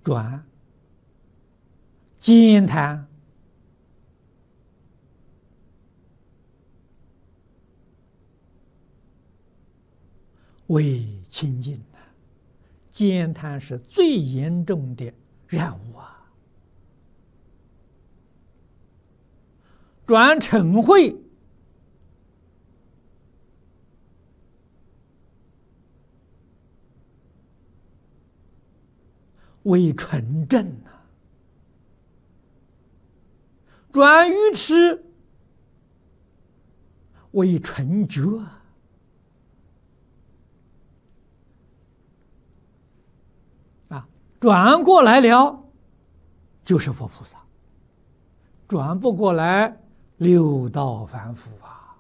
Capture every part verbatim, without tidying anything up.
转兼谈为清净啊，兼谈是最严重的染污啊。转嗔恚为纯正啊，转愚痴为纯觉啊。啊，转过来了就是佛菩萨，转不过来六道凡夫啊。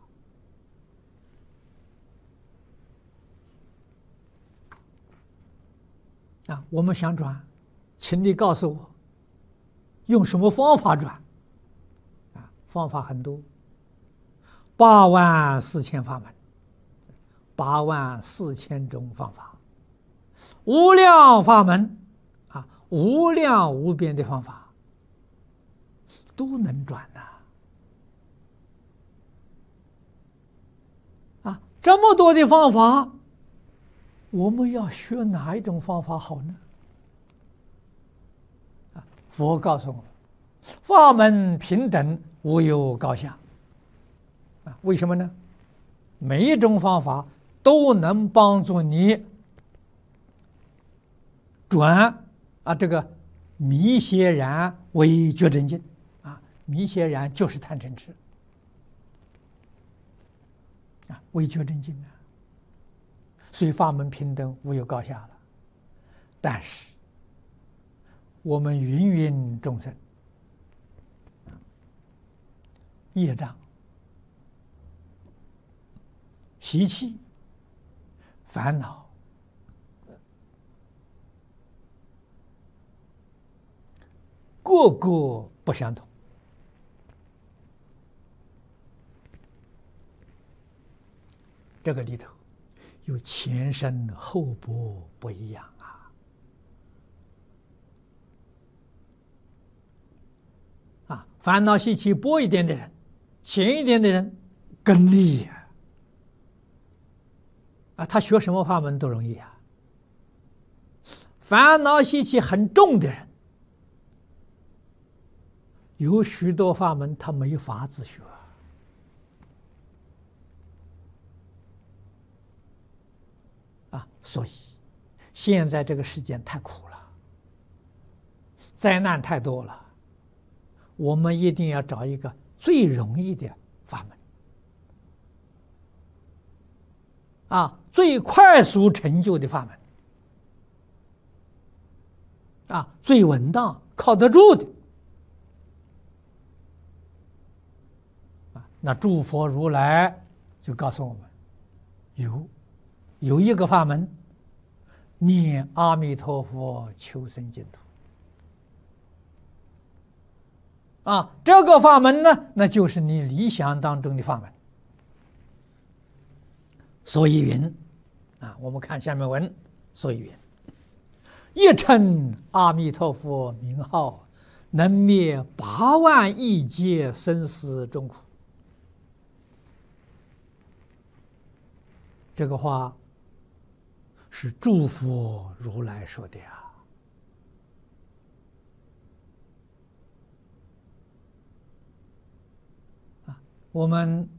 啊，我们想转，请你告诉我，用什么方法转？啊，方法很多，八万四千法门，八万四千种方法，无量法门啊，无量无边的方法都能转呐。啊，这么多的方法，我们要学哪一种方法好呢？啊，佛告诉我们，法门平等，无有高下。啊，为什么呢？每一种方法都能帮助你转啊这个迷邪染为觉真净啊，迷邪染就是贪嗔痴啊，为觉真净啊。所以法门平等，无有高下了。但是我们芸芸众生，业障、习气、烦恼，个个不相同。这个里头有前生后薄不一样啊！啊，烦恼习气薄一点的人，浅一点的人更利啊！啊，他学什么法门都容易啊。烦恼习气很重的人，有许多法门他没法子学。啊，所以现在这个世间太苦了，灾难太多了，我们一定要找一个最容易的法门，啊，最快速成就的法门，啊，最稳当、靠得住的。啊，那诸佛如来就告诉我们，有。有一个法门，念阿弥陀佛求生净土。啊，这个法门呢，那就是你理想当中的法门。所以云，啊，我们看下面文，所以云：一称阿弥陀佛名号，能灭八万亿劫生死众苦。这个话是诸佛如来说的呀。啊，我们